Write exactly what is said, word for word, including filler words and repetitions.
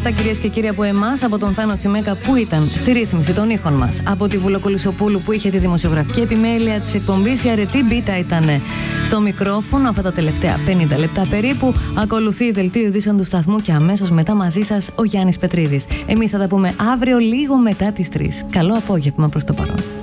αυτά, κυρίες και κύριοι, από εμάς, από τον Θάνο Τσιμέκα που ήταν στη ρύθμιση των ήχων μας, από τη Βουλοκολυσοπούλου που είχε τη δημοσιογραφική επιμέλεια της εκπομπής, η Αρετή Μπίτα ήταν στο μικρόφωνο αυτά τα τελευταία πενήντα λεπτά περίπου. Ακολουθεί η δελτίο ειδήσεων του σταθμού και αμέσως μετά μαζί σας ο Γιάννης Πετρίδης. Εμείς θα τα πούμε αύριο λίγο μετά τις τρεις. Καλό απόγευμα προς το παρόν.